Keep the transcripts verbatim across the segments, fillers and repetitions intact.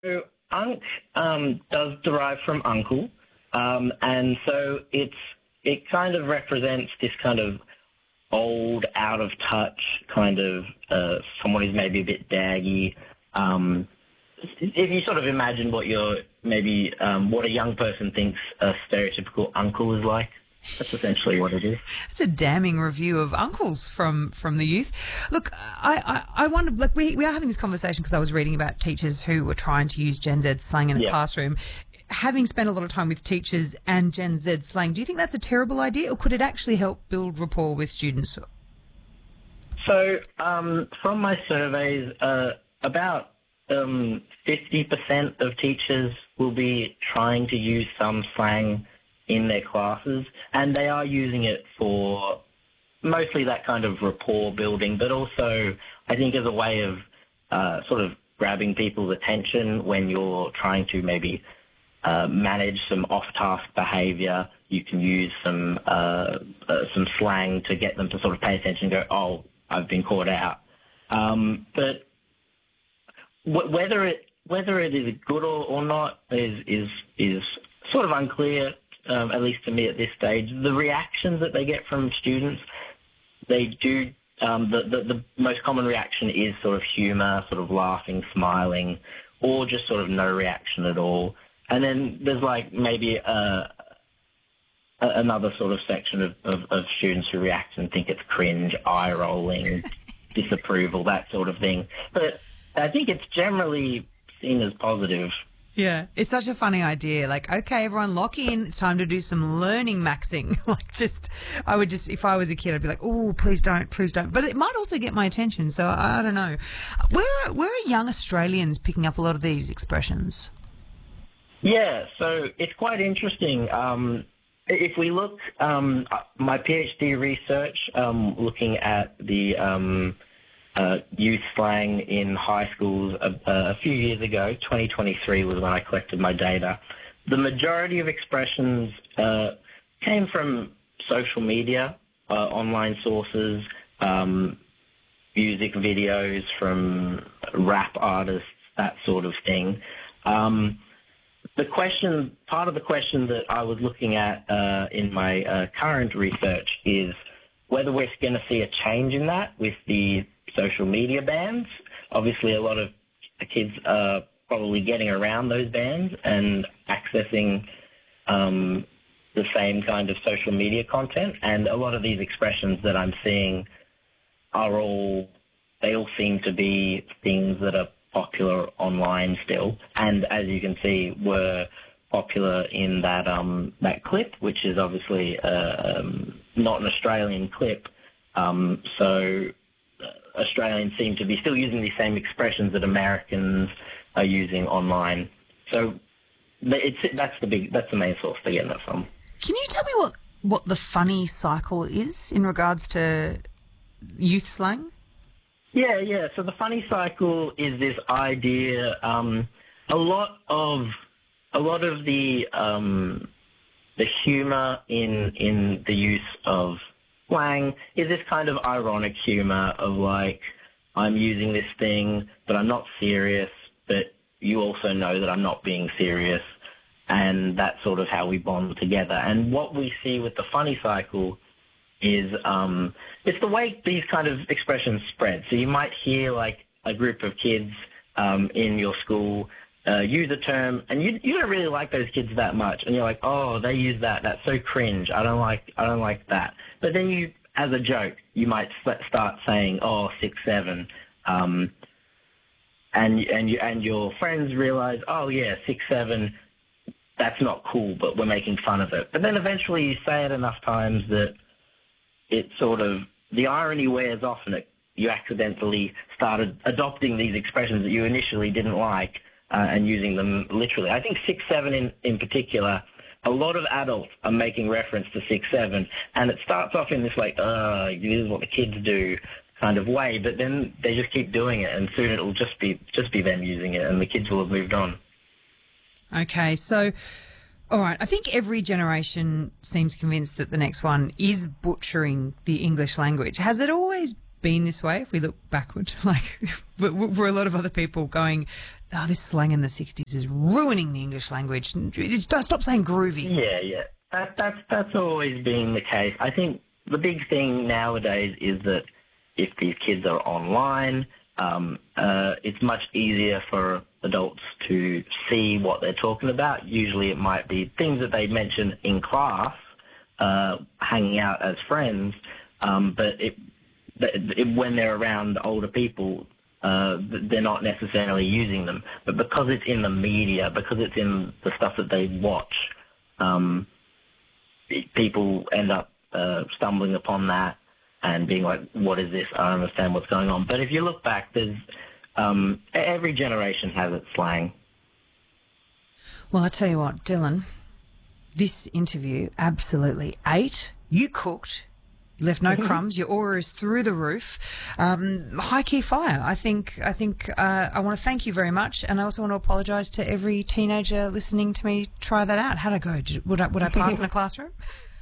So unk um, does derive from uncle, um, and so it's it kind of represents this kind of old, out of touch kind of uh, someone who's maybe a bit daggy. Um, if you sort of imagine what you're maybe um, what a young person thinks a stereotypical uncle is like, that's essentially what it is. It's a damning review of uncles from, from the youth. Look, I, I, I wonder, like, we, we are having this conversation because I was reading about teachers who were trying to use Gen Z slang in a Yeah. classroom. Having spent a lot of time with teachers and Gen Z slang, do you think that's a terrible idea, or could it actually help build rapport with students? So um, from my surveys, uh, about um, fifty percent of teachers will be trying to use some slang in their classes, and they are using it for mostly that kind of rapport building, but also I think as a way of uh, sort of grabbing people's attention when you're trying to maybe uh, manage some off-task behaviour. You can use some uh, uh, some slang to get them to sort of pay attention and go, oh, I've been caught out. Um, but w- whether it whether it is good or, or not is is is sort of unclear. Um, at least to me at this stage. The reactions that they get from students, they do, um, the, the, the most common reaction is sort of humour, sort of laughing, smiling, or just sort of no reaction at all. And then there's like maybe a, a, another sort of section of, of, of students who react and think it's cringe, eye-rolling, disapproval, that sort of thing. But I think it's generally seen as positive. Yeah, it's such a funny idea. Like, okay, everyone lock in. It's time to do some learning maxing. Like, just, I would just, if I was a kid, I'd be like, oh, please don't, please don't. But it might also get my attention. So I, I don't know. Where, are- where are young Australians picking up a lot of these expressions? Yeah, so it's quite interesting. Um, if we look, um, my PhD research, um, looking at the um, uh, youth slang in high schools a, a few years ago, twenty twenty-three was when I collected my data. The majority of expressions uh, came from social media, uh, online sources, um, music videos from rap artists, that sort of thing. Um, the question, part of the question that I was looking at uh, in my uh, current research is whether we're going to see a change in that with the social media bans. Obviously, a lot of kids are probably getting around those bans and accessing um, the same kind of social media content. And a lot of these expressions that I'm seeing are all, they all seem to be things that are popular online still. And as you can see, were popular in that um, that clip, which is obviously uh, um, not an Australian clip. Um, so uh, Australians seem to be still using these same expressions that Americans are using online. So it's, that's the big, that's the main source they're getting it from. Can you tell me what, what the funny cycle is in regards to youth slang? Yeah, yeah. So the funny cycle is this idea. Um, a lot of a lot of the um, the humour in in the use of slang is this kind of ironic humour of like, I'm using this thing, but I'm not serious. But you also know that I'm not being serious, and that's sort of how we bond together. And what we see with the funny cycle is um, it's the way these kind of expressions spread. So you might hear like a group of kids um, in your school uh, use a term, and you you don't really like those kids that much, and you're like, oh, they use that. That's so cringe. I don't like I don't like that. But then you, as a joke, you might start saying, oh, six seven, um, and and you and your friends realize, oh yeah, six seven. That's not cool, but we're making fun of it. But then eventually you say it enough times that it sort of, the irony wears off, and it, you accidentally started adopting these expressions that you initially didn't like uh, and using them literally. I think six seven in, in particular, a lot of adults are making reference to six seven, and it starts off in this like, uh, this is what the kids do kind of way, but then they just keep doing it, and soon it'll just be just be them using it, and the kids will have moved on. Okay, so, all right, I think every generation seems convinced that the next one is butchering the English language. Has it always been this way if we look backward? Like, were a lot of other people going, oh, this slang in the sixties is ruining the English language. Don't stop saying groovy. Yeah, yeah. That, that's, that's always been the case. I think the big thing nowadays is that if these kids are online, um, uh, it's much easier for adults to see what they're talking about. Usually it might be things that they mention in class, uh, hanging out as friends, um, but it, it, when they're around older people, uh, they're not necessarily using them. But because it's in the media, because it's in the stuff that they watch, um, people end up uh, stumbling upon that and being like, what is this? I don't understand what's going on. But if you look back, there's um, every generation has its slang. Well, I tell you what, Dylan, this interview absolutely ate. You cooked. You left no crumbs. Your aura is through the roof. Um, high key fire. I think. I think. Uh, I want to thank you very much, and I also want to apologise to every teenager listening to me try that out. How'd I go? Did, would I would I pass in a classroom?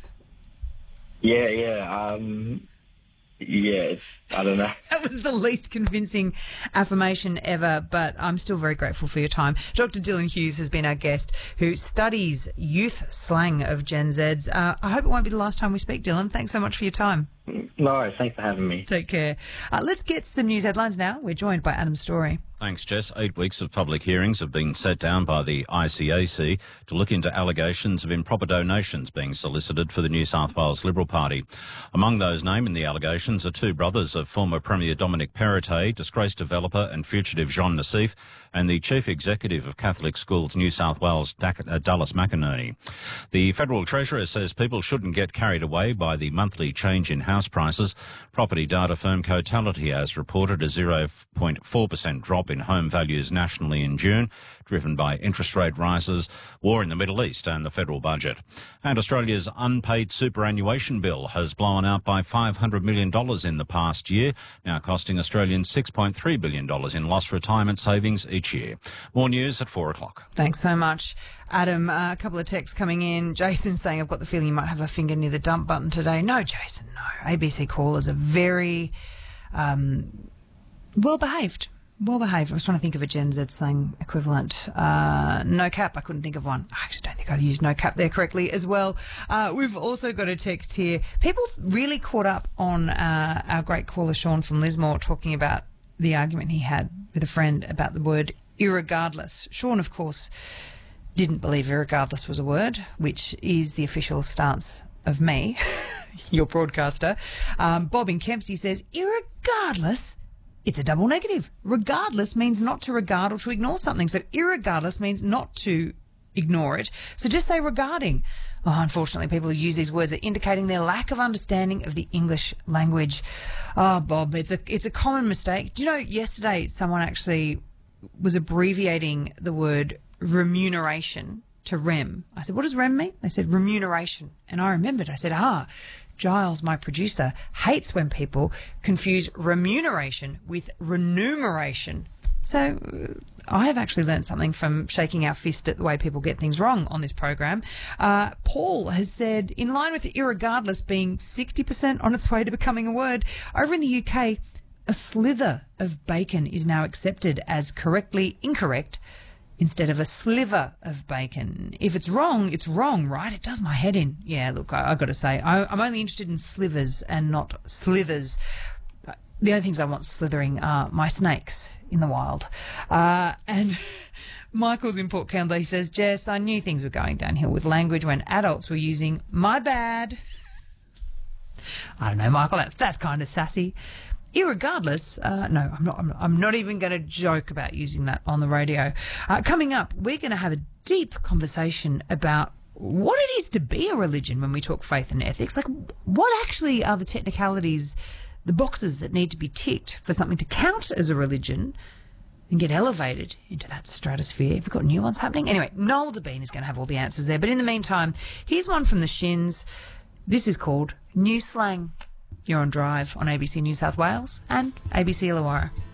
Yeah, yeah. Um, yeah, it's, I don't know. That was the least convincing affirmation ever, but I'm still very grateful for your time. Doctor Dylan Hughes has been our guest, who studies youth slang of Gen Zs. Uh, I hope it won't be the last time we speak, Dylan. Thanks so much for your time. No worries. Thanks for having me. Take care. Uh, let's get some news headlines now. We're joined by Adam Story. Thanks, Jess. Eight weeks of public hearings have been set down by the I C A C to look into allegations of improper donations being solicited for the New South Wales Liberal Party. Among those named in the allegations are two brothers of former Premier Dominic Perrottet, disgraced developer and fugitive Jean Nassif, and the Chief Executive of Catholic Schools New South Wales, Dallas McInerney. The Federal Treasurer says people shouldn't get carried away by the monthly change in house prices. Property data firm Cotality has reported a zero point four percent drop in home values nationally in June, driven by interest rate rises, war in the Middle East and the federal budget. And Australia's unpaid superannuation bill has blown out by five hundred million dollars in the past year, now costing Australians six point three billion dollars in lost retirement savings each year. More news at four o'clock. Thanks so much, Adam. Uh, a couple of texts coming in. Jason saying, I've got the feeling you might have a finger near the dump button today. No, Jason, no. A B C callers are very um, well-behaved. Well behaved. I was trying to think of a Gen Z slang equivalent. Uh, no cap. I couldn't think of one. I actually don't think I used no cap there correctly as well. Uh, we've also got a text here. People really caught up on uh, our great caller Sean from Lismore talking about the argument he had with a friend about the word irregardless. Sean, of course, didn't believe irregardless was a word, which is the official stance of me, your broadcaster. Um, Bob in Kempsey says, irregardless? It's a double negative. Regardless means not to regard or to ignore something. So irregardless means not to ignore it. So just say regarding. Oh, unfortunately, people who use these words are indicating their lack of understanding of the English language. Oh, Bob, it's a it's a common mistake. Do you know, yesterday someone actually was abbreviating the word remuneration to rem. I said, what does rem mean? They said remuneration. And I remembered. I said, ah, Giles, my producer, hates when people confuse remuneration with remuneration. So uh, I have actually learned something from shaking our fist at the way people get things wrong on this program. Uh, Paul has said, in line with the irregardless being sixty percent on its way to becoming a word, over in the U K, a slither of bacon is now accepted as correctly incorrect instead of a sliver of bacon. If it's wrong, it's wrong, right? It does my head in. Yeah, look, I, I've got to say, I, I'm only interested in slivers and not slithers. The only things I want slithering are my snakes in the wild. Uh, and Michael's in Port Kembla, he says, Jess, I knew things were going downhill with language when adults were using my bad. I don't know, Michael, that's, that's kind of sassy. Irregardless, uh, no, I'm not, I'm not, I'm not even going to joke about using that on the radio. Uh, coming up, we're going to have a deep conversation about what it is to be a religion when we talk faith and ethics. Like, what actually are the technicalities, the boxes that need to be ticked for something to count as a religion and get elevated into that stratosphere? Have we got new ones happening? Anyway, Noel Debien is going to have all the answers there. But in the meantime, here's one from the Shins. This is called New Slang. You're on Drive on A B C New South Wales and A B C Illawarra.